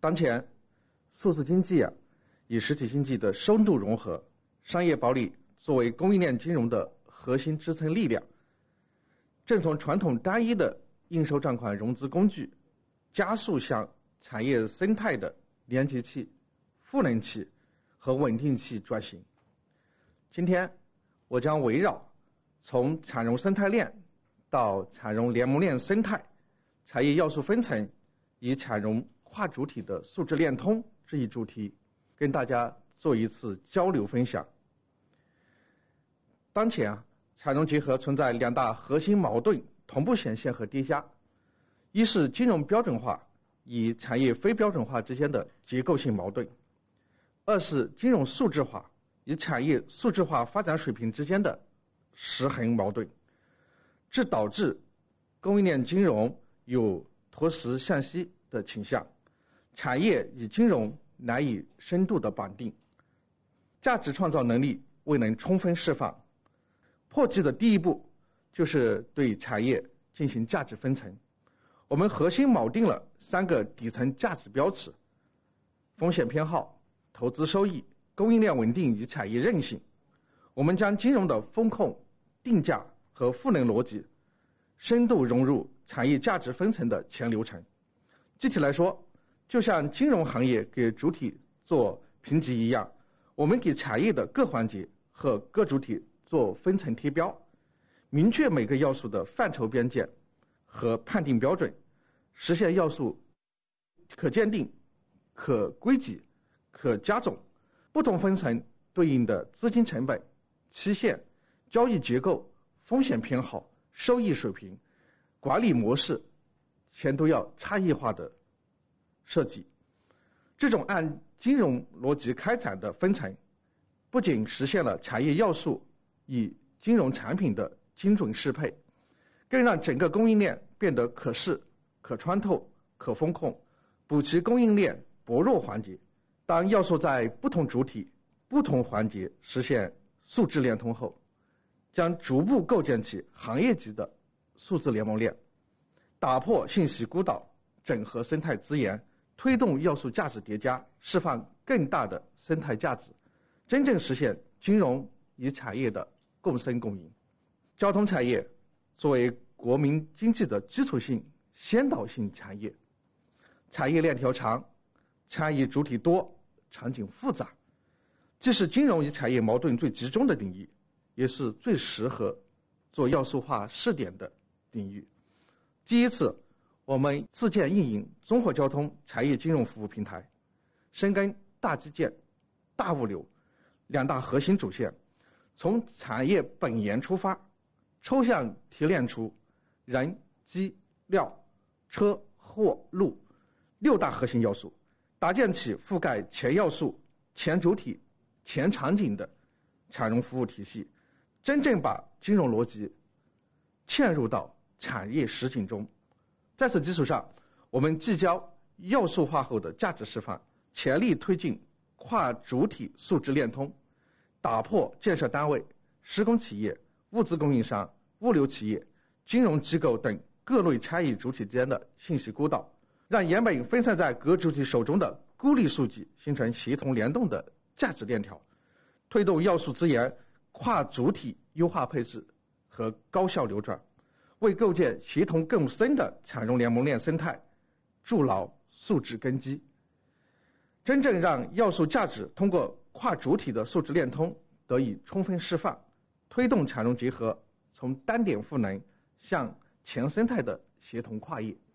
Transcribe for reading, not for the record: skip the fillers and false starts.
当前，数字经济与实体经济的深度融合，商业保利作为供应链金融的核心支撑力量，正从传统单一的应收账款融资工具，加速向产业生态的连接器、赋能器和稳定器转型。今天，我将围绕从产融生态链到产融联盟链生态、产业要素分层与产融跨主体的素质链通这一主题，跟大家做一次交流分享。当前产融结合存在两大核心矛盾同步显现和叠加，一是金融标准化与产业非标准化之间的结构性矛盾，二是金融素质化与产业素质化发展水平之间的失衡矛盾，这导致供应链金融有脱实向西的倾向，产业与金融难以深度的绑定，价值创造能力未能充分释放。破局的第一步就是对产业进行价值分层。我们核心锚定了3个底层价值标尺：风险偏好、投资收益、供应链稳定与产业韧性。我们将金融的风控、定价和赋能逻辑深度融入产业价值分层的全流程。具体来说，就像金融行业给主体做评级一样，我们给产业的各环节和各主体做分层贴标，明确每个要素的范畴边界和判定标准，实现要素可鉴定、可归集、可加总。不同分层对应的资金成本、期限、交易结构、风险偏好、收益水平、管理模式全都要差异化的设计。这种按金融逻辑开展的分层，不仅实现了产业要素与金融产品的精准适配，更让整个供应链变得可视、可穿透、可风控，补齐供应链薄弱环节。当要素在不同主体、不同环节实现素质链通后，将逐步构建起行业级的数字联盟链，打破信息孤岛，整合生态资源，推动要素价值叠加，释放更大的生态价值，真正实现金融与产业的共生共赢。交通产业作为国民经济的基础性先导性产业，产业链条长，参与主体多，场景复杂，既是金融与产业矛盾最集中的领域，也是最适合做要素化试点的领域。第一次，我们自建运营综合交通产业金融服务平台，深耕大基建、大物流2大核心主线，从产业本源出发，抽象提炼出人、机、料、车、货、路6大核心要素，搭建起覆盖全要素、全主体、全场景的产融服务体系，真正把金融逻辑嵌入到产业实景中。在此基础上，我们聚焦要素化后的价值释放，全力推进跨主体素质链通，打破建设单位、施工企业、物资供应商、物流企业、金融机构等各类参与主体间的信息孤岛，让原本分散在各主体手中的孤立数据形成协同联动的价值链条，推动要素资源跨主体优化配置和高效流转，为构建协同更深的产融联盟链生态筑牢素质根基，真正让要素价值通过跨主体的素质链通得以充分释放，推动产融结合从单点赋能向全生态的协同跨越。